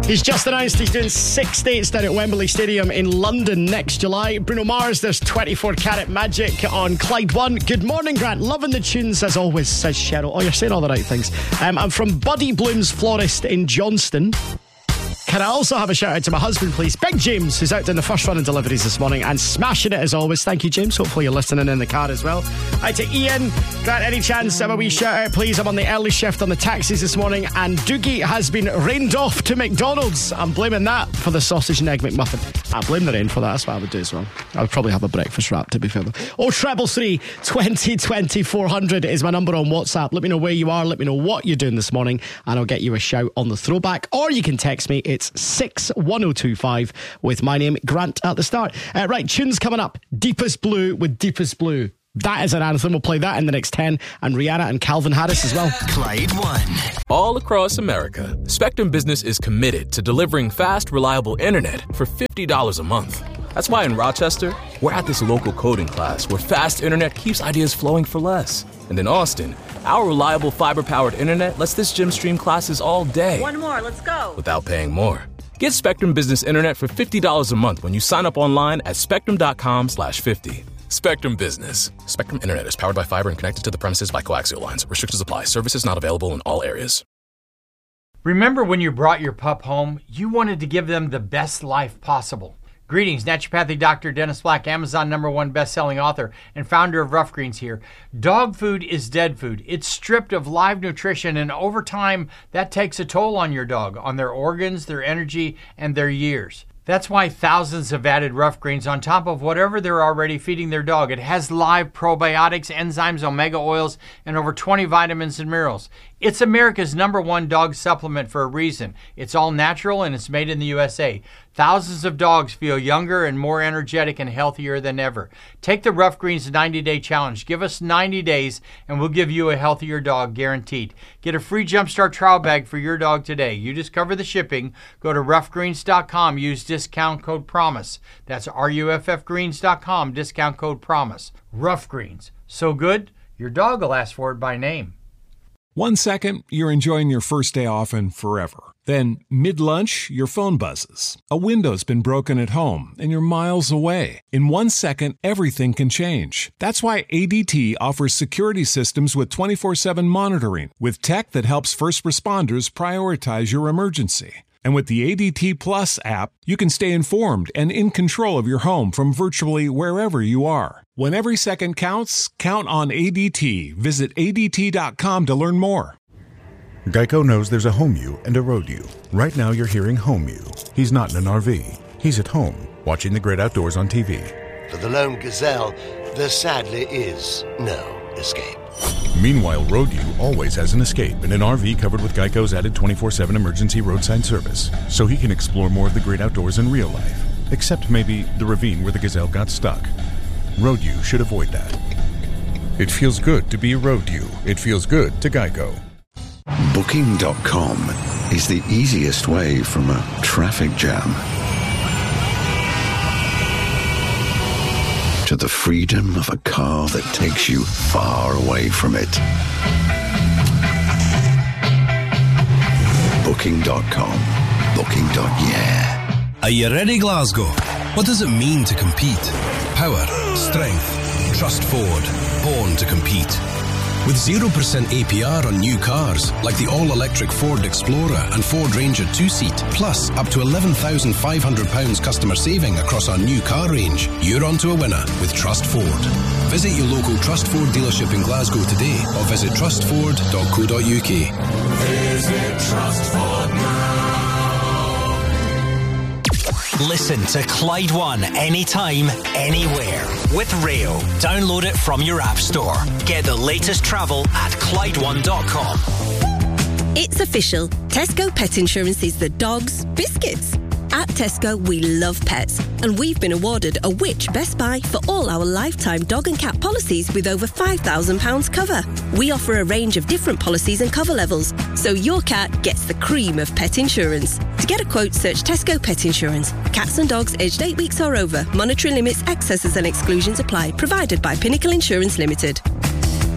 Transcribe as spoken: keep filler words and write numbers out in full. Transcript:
He's just announced he's doing six dates down at Wembley Stadium in London next July. Bruno Mars, there's twenty-four Karat Magic on Clyde One. Good morning, Grant. Loving the tunes as always, says Cheryl. Oh, you're saying all the right things. Um, I'm from Buddy Bloom's Florist in Johnston. Can I also have a shout out to my husband, please? Big James, who's out doing the first run of deliveries this morning and smashing it as always. Thank you, James. Hopefully you're listening in the car as well. Hi to Ian. Grant, any chance have a wee shout out, please? I'm on the early shift on the taxis this morning and Doogie has been rained off to McDonald's. I'm blaming that for the sausage and egg McMuffin. I blame the rain for that. That's what I would do as well. I would probably have a breakfast wrap, to be fair. Oh, treble three, twenty twenty, four hundred is my number on WhatsApp. Let me know where you are. Let me know what you're doing this morning and I'll get you a shout on the throwback. Or you can text me. It's six one oh two five with my name, Grant, at the start. Uh, right, tunes coming up. Deepest Blue with Deepest Blue. That is an anthem. We'll play that in the next ten. And Rihanna and Calvin Harris as well. Clyde One. All across America, Spectrum Business is committed to delivering fast, reliable internet for fifty dollars a month. That's why in Rochester, we're at this local coding class where fast internet keeps ideas flowing for less. And in Austin, our reliable fiber-powered internet lets this gym stream classes all day. One more, let's go. Without paying more. Get Spectrum Business Internet for fifty dollars a month when you sign up online at spectrum.com slash 50. Spectrum Business. Spectrum Internet is powered by fiber and connected to the premises by coaxial lines. Restrictions apply. Services not available in all areas. Remember when you brought your pup home, you wanted to give them the best life possible. Greetings, naturopathic doctor Dennis Black, Amazon number one best-selling author and founder of Rough Greens here. Dog food is dead food. It's stripped of live nutrition, and over time, that takes a toll on your dog, on their organs, their energy, and their years. That's why thousands have added Rough Greens on top of whatever they're already feeding their dog. It has live probiotics, enzymes, omega oils, and over twenty vitamins and minerals. It's America's number one dog supplement for a reason. It's all natural and it's made in the U S A. Thousands of dogs feel younger and more energetic and healthier than ever. Take the Rough Greens ninety-day challenge. Give us ninety days and we'll give you a healthier dog guaranteed. Get a free Jumpstart trial bag for your dog today. You just cover the shipping. Go to rough greens dot com. Use discount code PROMISE. That's R U F F greens dot com. Discount code PROMISE. Rough Greens. So good, your dog will ask for it by name. One second, you're enjoying your first day off and forever. Then, mid-lunch, your phone buzzes. A window's been broken at home, and you're miles away. In one second, everything can change. That's why A D T offers security systems with twenty-four seven monitoring, with tech that helps first responders prioritize your emergency. And with the A D T Plus app, you can stay informed and in control of your home from virtually wherever you are. When every second counts, count on A D T. Visit A D T dot com to learn more. Geico knows there's a home you and a road you. Right now you're hearing home you. He's not in an R V. He's at home, watching the great outdoors on T V. For the lone gazelle, there sadly is no escape. Meanwhile, Road U always has an escape in an R V covered with Geico's added twenty-four seven emergency roadside service, so he can explore more of the great outdoors in real life, except maybe the ravine where the gazelle got stuck. Road U should avoid that. It feels good to be Road U. It feels good to Geico. Booking dot com is the easiest way from a traffic jam to the freedom of a car that takes you far away from it. Booking dot com. Booking. Yeah. Are you ready, Glasgow? What does it mean to compete? Power, strength, trust Ford, born to compete. With zero percent A P R on new cars, like the all-electric Ford Explorer and Ford Ranger two-seat, plus up to eleven thousand five hundred pounds customer saving across our new car range, you're on to a winner with Trust Ford. Visit your local Trust Ford dealership in Glasgow today or visit trust ford dot co dot U K. Visit Trust Ford now. Listen to Clyde One anytime, anywhere. With Rail. Download it from your app store. Get the latest travel at Clyde One dot com. It's official. Tesco Pet Insurance is the dog's biscuits. At Tesco, we love pets, and we've been awarded a Which Best Buy for all our lifetime dog and cat policies with over five thousand pounds cover. We offer a range of different policies and cover levels, so your cat gets the cream of pet insurance. To get a quote, search Tesco Pet Insurance. Cats and dogs aged eight weeks or over. Monetary limits, excesses and exclusions apply. Provided by Pinnacle Insurance Limited.